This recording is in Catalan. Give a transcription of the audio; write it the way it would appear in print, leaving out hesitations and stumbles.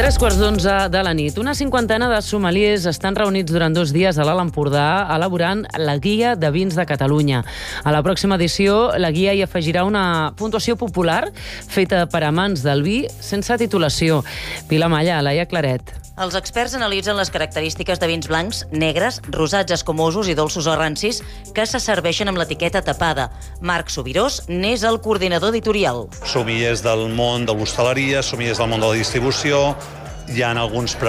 3:15 de la nit. Una cinquantena de sommeliers estan reunits durant 2 dies a l'Alt Empordà elaborant la Guia de Vins de Catalunya. A la pròxima edició, la guia hi afegirà una puntuació popular feta per amants del vi sense titulació. Pilar Malla, Laia Claret. Els experts analitzen les característiques de vins blancs, negres, rosats escumosos i dolços o rancis que se serveixen amb l'etiqueta tapada. Marc Subirós n'és el coordinador editorial. Sommeliers del món de l'hostaleria, sommeliers del món de la distribució, hi ha alguns